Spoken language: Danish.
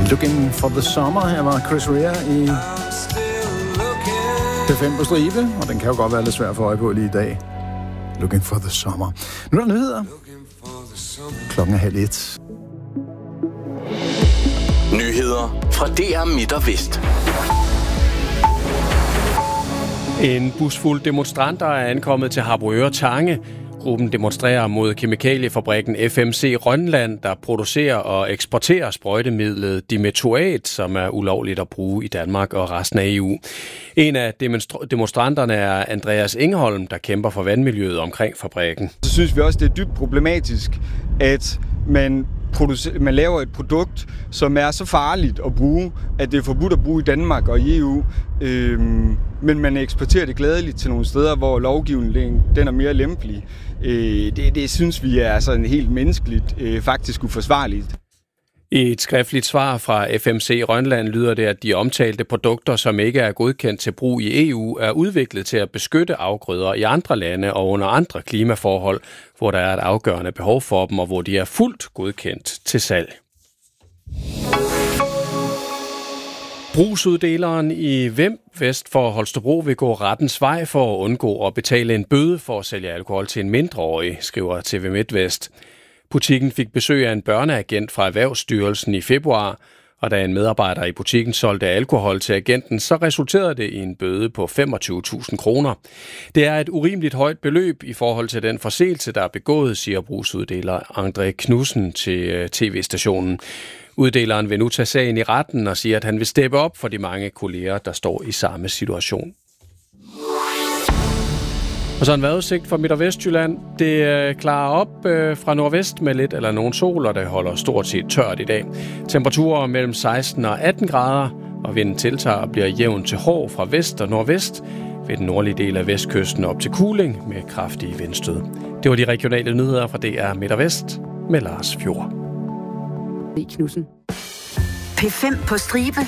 Looking for the Summer. Her var Chris Rea i P5 på stribe, og den kan jo godt være lidt svær for øje på lige i dag. Looking for the Summer. Nu er der nyheder. Klokken er 12:30. Nyheder fra DR Midt og Vest. En bus fuld demonstranter er ankommet til Harboøre Tange. Gruppen demonstrerer mod kemikaliefabrikken FMC Rønland, der producerer og eksporterer sprøjtemidlet dimethoat, som er ulovligt at bruge i Danmark og resten af EU. En af demonstranterne er Andreas Engholm, der kæmper for vandmiljøet omkring fabrikken. Så synes vi også, det er dybt problematisk, at man laver et produkt, som er så farligt at bruge, at det er forbudt at bruge i Danmark og i EU, men man eksporterer det gladeligt til nogle steder, hvor lovgivningen den er mere lempelig. Det synes vi er sådan helt menneskeligt, faktisk uforsvarligt. I et skriftligt svar fra FMC Rønland lyder det, at de omtalte produkter, som ikke er godkendt til brug i EU, er udviklet til at beskytte afgrøder i andre lande og under andre klimaforhold, hvor der er et afgørende behov for dem, og hvor de er fuldt godkendt til salg. Brugsuddeleren i Vemb vest for Holstebro vil gå rettens vej for at undgå at betale en bøde for at sælge alkohol til en mindreårig, skriver TV MidtVest. Butikken fik besøg af en børneagent fra Erhvervsstyrelsen i februar, og da en medarbejder i butikken solgte alkohol til agenten, så resulterede det i en bøde på 25.000 kroner. Det er et urimeligt højt beløb i forhold til den forseelse, der er begået, siger brugsuddeler André Knudsen til tv-stationen. Uddeleren vil nu tage sagen i retten og siger, at han vil steppe op for de mange kolleger, der står i samme situation. Og så en vejrudsigt fra Midt- og Vestjylland. Det klarer op fra nordvest med lidt eller nogen sol, og det holder stort set tørt i dag. Temperaturer mellem 16 og 18 grader, og vinden tiltager og bliver jævn til hård fra vest og nordvest ved den nordlige del af vestkysten op til Kuling med kraftige vindstød. Det var de regionale nyheder fra DR Midt- og Vest med Lars Fjord. Knudsen. P5 på stribe.